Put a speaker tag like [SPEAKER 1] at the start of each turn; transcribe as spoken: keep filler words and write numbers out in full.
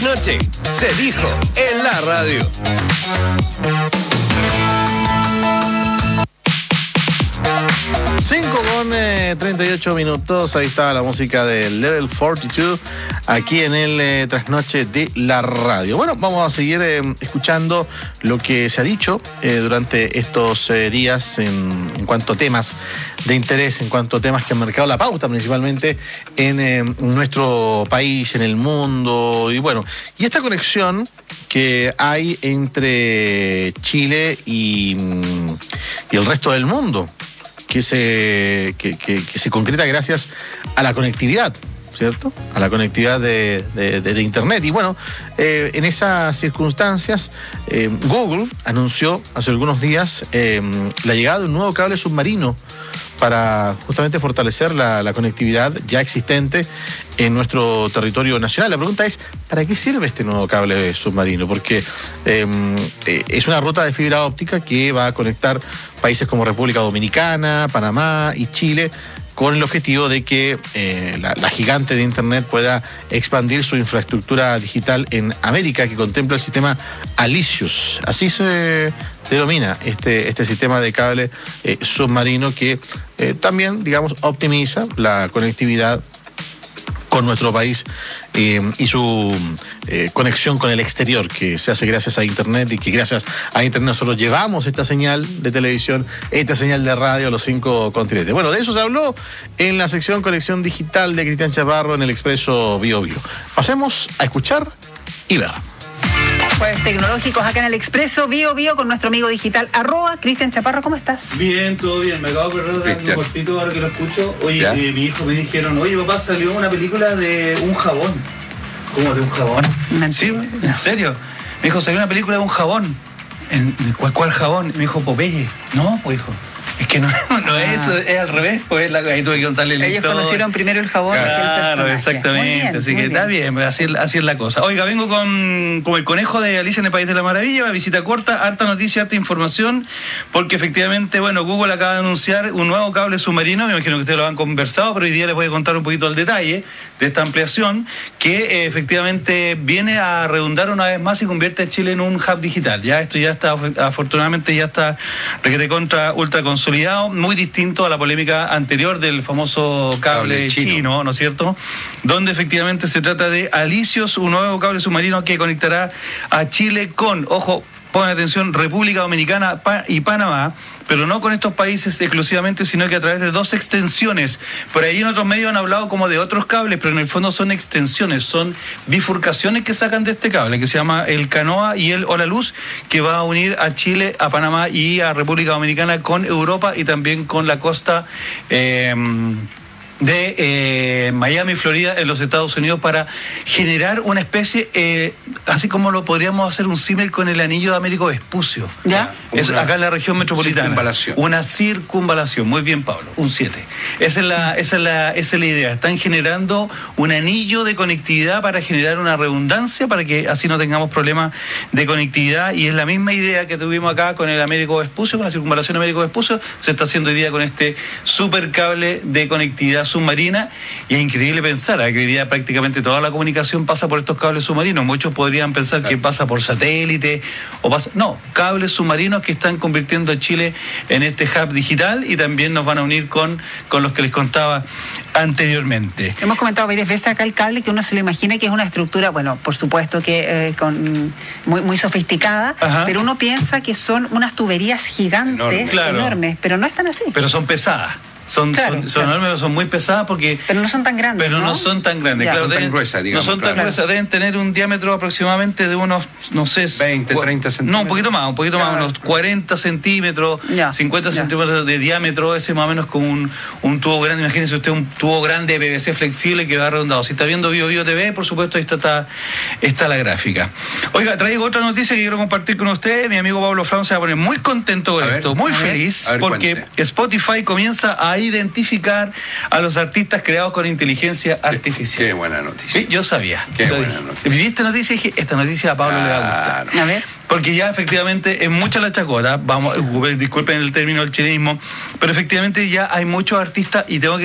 [SPEAKER 1] Noche se dijo en la radio.
[SPEAKER 2] cinco con eh, treinta y ocho minutos, ahí estaba la música de Level cuarenta y dos, aquí en el eh, Trasnoche de la radio. Bueno, vamos a seguir eh, escuchando lo que se ha dicho eh, durante estos eh, días en, en cuanto a temas de interés, en cuanto a temas que han marcado la pauta principalmente en eh, nuestro país, en el mundo, y bueno, y esta conexión que hay entre Chile y, y el resto del mundo, que se, que, que, que se concreta gracias a la conectividad, ¿cierto? A la conectividad de, de, de, de Internet. Y bueno, eh, en esas circunstancias, eh, Google anunció hace algunos días eh, la llegada de un nuevo cable submarino para justamente fortalecer la, la conectividad ya existente en nuestro territorio nacional. La pregunta es, ¿para qué sirve este nuevo cable submarino? Porque eh, eh, es una ruta de fibra óptica que va a conectar países como República Dominicana, Panamá y Chile, con el objetivo de que eh, la, la gigante de Internet pueda expandir su infraestructura digital en América, que contempla el sistema Alicius. Así se denomina este, este sistema de cable eh, submarino que eh, también, digamos, optimiza la conectividad con nuestro país eh, y su eh, conexión con el exterior, que se hace gracias a Internet, y que gracias a Internet nosotros llevamos esta señal de televisión, esta señal de radio a los cinco continentes. Bueno, de eso se habló en la sección Conexión Digital de Cristian Chaparro en el Expreso Bio Bio. Pasemos a escuchar y ver.
[SPEAKER 3] Pues tecnológicos acá en el Expreso Bio Bio con nuestro amigo digital arroba Cristian Chaparro. ¿Cómo estás?
[SPEAKER 4] Bien, todo bien. Me acabo de acordar de un cortito ahora que lo escucho. Oye, eh, mi hijo me dijeron, oye papá, salió una película de un jabón. ¿Cómo de un jabón?
[SPEAKER 3] Mentira.
[SPEAKER 4] Sí, en serio. Me dijo, salió una película de un jabón. ¿En, ¿cuál, ¿Cuál jabón? Me dijo, Popeye. No, pues hijo. Es que no, no
[SPEAKER 3] ah.
[SPEAKER 4] es eso, es al revés, pues la, ahí tuve que contarle el
[SPEAKER 3] Ellos
[SPEAKER 4] historia.
[SPEAKER 3] conocieron primero el jabón
[SPEAKER 4] claro,
[SPEAKER 3] que el personaje.
[SPEAKER 4] Exactamente,
[SPEAKER 3] bien,
[SPEAKER 4] así que
[SPEAKER 3] bien.
[SPEAKER 4] está bien, así, así es la cosa. Oiga, vengo con, con el conejo de Alicia en el País de la Maravilla, una visita corta, harta noticia, harta información, porque efectivamente, bueno, Google acaba de anunciar un nuevo cable submarino, me imagino que ustedes lo han conversado, pero hoy día les voy a contar un poquito el detalle de esta ampliación, que eh, efectivamente viene a redundar una vez más y convierte a Chile en un hub digital. Ya esto ya está, afortunadamente ya está requete contra ultra consolidado, muy distinto a la polémica anterior del famoso cable, cable chino. chino, ¿no es cierto? Donde efectivamente se trata de Alicius, un nuevo cable submarino que conectará a Chile con, ojo, pongan atención, República Dominicana y Panamá, pero no con estos países exclusivamente, sino que a través de dos extensiones. Por ahí en otros medios han hablado como de otros cables, pero en el fondo son extensiones, son bifurcaciones que sacan de este cable, que se llama el Canoa y el Hola Luz, que va a unir a Chile, a Panamá y a República Dominicana con Europa y también con la costa eh, de eh, Miami, Florida, en los Estados Unidos, para generar una especie, eh, así como lo podríamos hacer un símil con el anillo de Américo Vespucio.
[SPEAKER 3] ¿Ya?
[SPEAKER 4] Es acá en la región metropolitana.
[SPEAKER 5] Circunvalación.
[SPEAKER 4] Una circunvalación. Muy bien, Pablo. Un siete. Esa es la, esa es la, esa es la idea. Están generando un anillo de conectividad para generar una redundancia, para que así no tengamos problemas de conectividad. Y es la misma idea que tuvimos acá con el Américo Vespucio, con la circunvalación Américo Vespucio. Se está haciendo hoy día con este supercable de conectividad submarina, y es increíble pensar ¿eh? que hoy día prácticamente toda la comunicación pasa por estos cables submarinos. Muchos podrían pensar que pasa por satélite o pasa, no, cables submarinos que están convirtiendo a Chile en este hub digital, y también nos van a unir con, con los que les contaba anteriormente.
[SPEAKER 3] Hemos comentado varias veces acá el cable, que uno se lo imagina que es una estructura, bueno, por supuesto que eh, con, muy, muy sofisticada, Ajá. pero uno piensa que son unas tuberías gigantes,
[SPEAKER 5] Enorme.
[SPEAKER 3] Claro. enormes, pero no están así.
[SPEAKER 4] Pero son pesadas. Son,
[SPEAKER 3] claro,
[SPEAKER 4] son, son
[SPEAKER 3] claro.
[SPEAKER 4] enormes, son muy pesadas porque...
[SPEAKER 3] Pero no son tan grandes,
[SPEAKER 4] Pero no,
[SPEAKER 3] no
[SPEAKER 4] son tan grandes.
[SPEAKER 3] Ya.
[SPEAKER 4] Claro,
[SPEAKER 5] no son
[SPEAKER 4] deben,
[SPEAKER 5] tan gruesas, digamos.
[SPEAKER 4] No son tan
[SPEAKER 5] claro.
[SPEAKER 4] gruesas, deben tener un diámetro aproximadamente de unos, no sé...
[SPEAKER 5] veinte, treinta centímetros.
[SPEAKER 4] No, un poquito más, un poquito
[SPEAKER 5] claro.
[SPEAKER 4] más, unos cuarenta centímetros,
[SPEAKER 3] ya.
[SPEAKER 4] cincuenta
[SPEAKER 3] ya.
[SPEAKER 4] centímetros de diámetro, ese más o menos como un, un tubo grande. Imagínense usted un tubo grande de P V C flexible que va redondado. Si está viendo Bio Bio T V, por supuesto, ahí está, está, está la gráfica. Oiga, traigo otra noticia que quiero compartir con usted. Mi amigo Pablo Fraun se va a poner muy contento con
[SPEAKER 5] a
[SPEAKER 4] esto,
[SPEAKER 5] ver,
[SPEAKER 4] muy
[SPEAKER 5] a
[SPEAKER 4] feliz,
[SPEAKER 5] ver,
[SPEAKER 4] porque
[SPEAKER 5] cuente.
[SPEAKER 4] Spotify comienza a identificar a los artistas creados con inteligencia artificial.
[SPEAKER 5] Qué buena noticia.
[SPEAKER 4] Sí, yo sabía.
[SPEAKER 5] Qué
[SPEAKER 4] Lo
[SPEAKER 5] buena
[SPEAKER 4] dije.
[SPEAKER 5] noticia.
[SPEAKER 4] Vi esta noticia y dije, esta noticia a Pablo
[SPEAKER 5] claro.
[SPEAKER 4] le va a gustar.
[SPEAKER 3] A ver.
[SPEAKER 4] Porque ya efectivamente es mucha la chacota, vamos, disculpen el término del chilenismo, pero efectivamente ya hay muchos artistas, y tengo que